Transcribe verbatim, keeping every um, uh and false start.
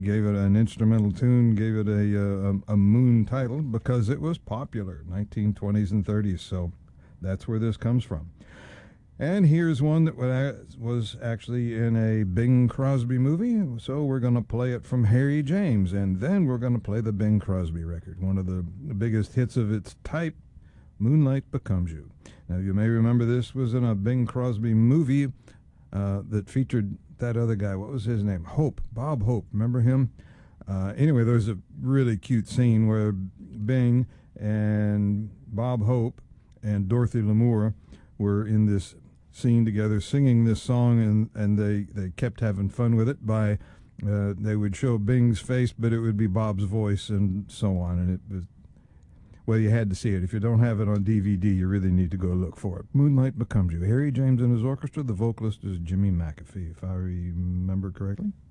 gave it an instrumental tune, gave it a, uh, a, a Moon title because it was popular, nineteen twenties and thirties. So that's where this comes from. And here's one that was actually in a Bing Crosby movie, so we're going to play it from Harry James, and then we're going to play the Bing Crosby record, one of the biggest hits of its type, Moonlight Becomes You. Now, you may remember this was in a Bing Crosby movie uh, that featured that other guy. What was his name? Hope, Bob Hope. Remember him? Uh, anyway, there's a really cute scene where Bing and Bob Hope and Dorothy Lamour were in this scene together singing this song, and, and they, they kept having fun with it by uh, they would show Bing's face, but it would be Bob's voice and so on. And it was, well, you had to see it. If you don't have it on D V D, you really need to go look for it. Moonlight Becomes You. Harry James and his orchestra. The vocalist is Jimmy McAfee, if I remember correctly.